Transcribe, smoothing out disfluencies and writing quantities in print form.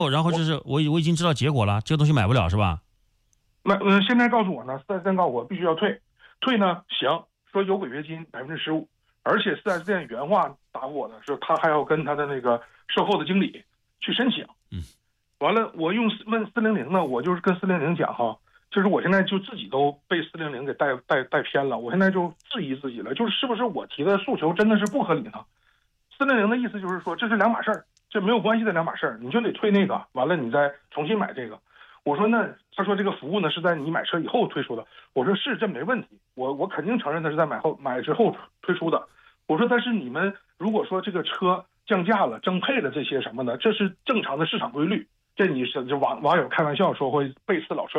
然后就是我已经知道结果了，这个东西买不了是吧？ 现在告诉我呢，4S店告诉我必须要退，退呢行，说有违约金15%，而且4S店原话答复我的是，他还要跟他的那个售后的经理去申请。完了，我问400呢，我就是跟400讲哈，就是我现在就自己都被400给带偏了，我现在就质疑自己了，就是是不是我提的诉求真的是不合理呢？400的意思就是说这是两码事儿，这没有关系的两码事儿，你就得退那个，完了你再重新买这个。我说那他说这个服务呢是在你买车以后推出的，我说是，这没问题，我肯定承认他是在买之后推出的。我说但是你们如果说这个车降价了、增配了这些什么的，这是正常的市场规律。这你是就网友开玩笑说会背刺老车